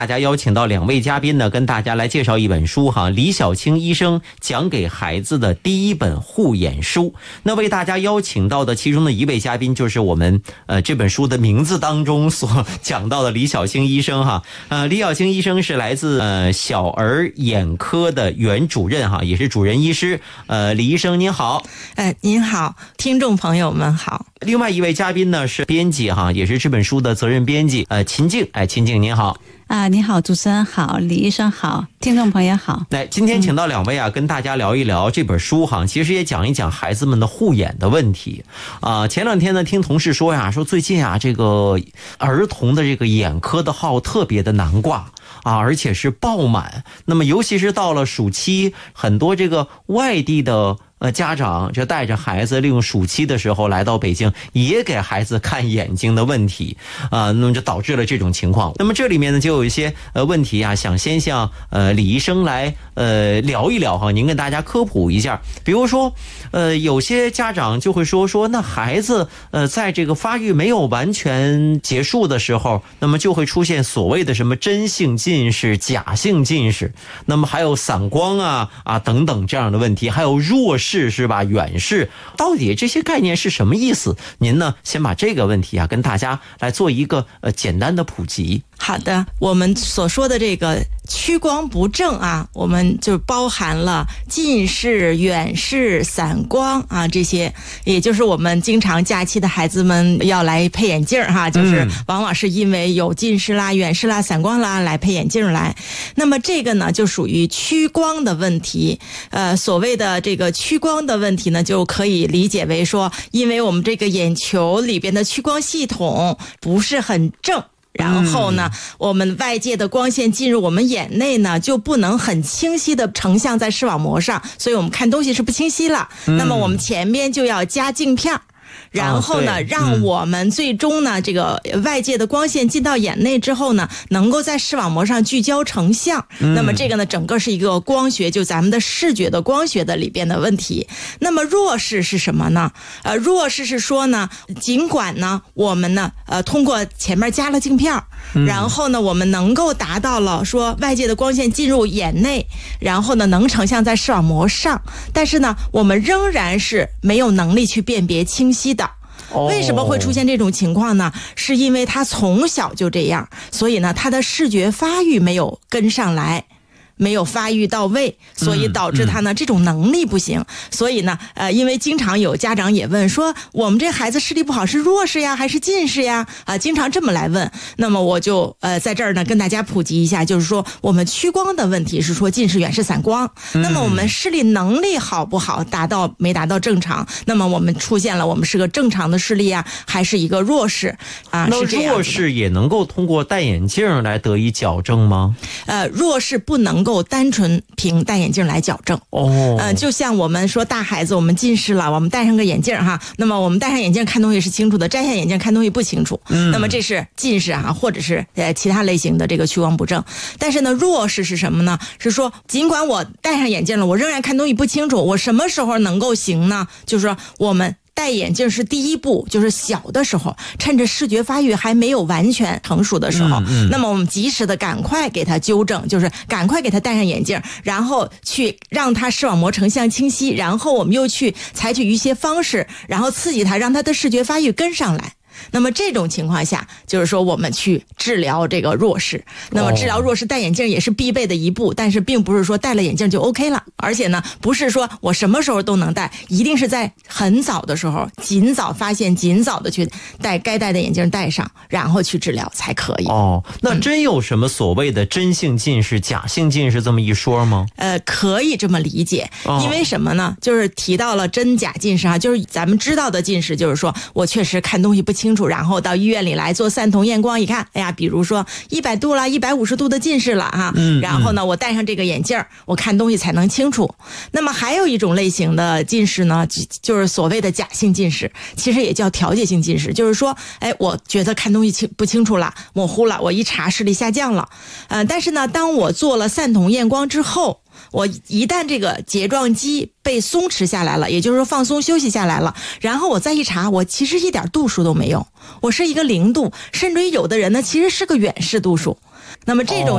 大家邀请到2位嘉宾呢，跟大家来介绍一本书哈，李小青医生讲给孩子的第一本护眼书。那为大家邀请到的其中的一位嘉宾，就是我们这本书的名字当中所讲到的李小青医生哈。李小青医生是来自小儿眼科的原主任哈，也是主任医师。李医生您好。 您好，听众朋友们好。 另外一位嘉宾呢是编辑哈，也是这本书的责任编辑秦静。秦静您好。 你好，主持人好，李医生好，听众朋友好。 今天请到2位跟大家聊一聊这本书哈，其实也讲一讲孩子们的护眼的问题。前2天呢，听同事说说最近这个儿童的这个眼科的号特别的难挂而且是爆满。那么尤其是到了暑期，很多这个外地的家长就带着孩子利用暑期的时候来到北京，也给孩子看眼睛的问题那么就导致了这种情况。那么这里面呢就有一些问题想先向李医生来聊一聊哈，您跟大家科普一下。比如说有些家长就会说那孩子在这个发育没有完全结束的时候，那么就会出现所谓的什么真性近视、假性近视，那么还有散光等等这样的问题，还有弱视是吧？远视，到底这些概念是什么意思？您呢，先把这个问题跟大家来做一个简单的普及。 好的，我们所说的这个屈光不正我们就包含了近视、远视、散光这些，也就是我们经常假期的孩子们要来配眼镜就是往往是因为有近视啦、远视啦、散光啦来配眼镜来。那么这个呢就属于屈光的问题。所谓的这个屈光的问题呢，就可以理解为说，因为我们这个眼球里边的屈光系统不是很正。然后呢，我们外界的光线进入我们眼内呢，就不能很清晰的成像在视网膜上，所以我们看东西是不清晰了。那么我们前边就要加镜片。然后呢，让我们最终呢，这个外界的光线进到眼内之后呢，能够在视网膜上聚焦成像。那么这个呢，整个是一个光学，就咱们的视觉的光学的里边的问题。那么弱视是什么呢？弱视是说呢，尽管呢，我们呢，通过前面加了镜片，然后呢，我们能够达到了说外界的光线进入眼内，然后呢，能成像在视网膜上，但是呢，我们仍然是没有能力去辨别清晰的。为什么会出现这种情况呢？是因为他从小就这样，所以呢，他的视觉发育没有跟上来。没有发育到位，所以导致他呢这种能力不行。所以呢因为经常有家长也问说，我们这孩子视力不好是弱视呀还是近视呀经常这么来问。那么我就在这儿呢跟大家普及一下，就是说我们屈光的问题是说近视、远视、散光。那么我们视力能力好不好，没达到正常，那么我们出现了我们是个正常的视力还是一个弱视那弱视也能够通过戴眼镜来得以矫正吗？ 弱视不能够单纯凭戴眼镜来矫正。就像我们说大孩子我们近视了，我们戴上个眼镜那么我们戴上眼镜看东西是清楚的，摘下眼镜看东西不清楚。那么这是近视或者是其他类型的这个屈光不正。但是呢，弱视是什么呢？是说尽管我戴上眼镜了，我仍然看东西不清楚，我什么时候能够行呢？就是说我们戴眼镜是第一步，就是小的时候，趁着视觉发育还没有完全成熟的时候，那么我们及时的赶快给他纠正，就是赶快给他戴上眼镜，然后去让他视网膜成像清晰，然后我们又去采取一些方式，然后刺激他，让他的视觉发育跟上来。那么这种情况下，就是说我们去治疗这个弱视。那么治疗弱视戴眼镜也是必备的一步，但是并不是说戴了眼镜就 OK 了。而且呢，不是说我什么时候都能戴，一定是在很早的时候，尽早发现，尽早的去戴该戴的眼镜戴上，然后去治疗才可以。 那真有什么所谓的真性近视、假性近视这么一说吗？ 可以这么理解。因为什么呢？就是提到了真假近视就是咱们知道的近视，就是说我确实看东西不清楚，然后到医院里来做散瞳验光，一看，哎呀，比如说100度啦、150度的近视了然后呢，我戴上这个眼镜，我看东西才能清楚。那么还有一种类型的近视呢，就是所谓的假性近视，其实也叫调节性近视，就是说，我觉得看东西不清楚了，模糊了，我一查视力下降了，但是呢，当我做了散瞳验光之后，我一旦这个睫状肌被松弛下来了，也就是说放松休息下来了，然后我再一查，我其实一点度数都没有，我是一个0度，甚至于有的人呢其实是个远视度数。那么这种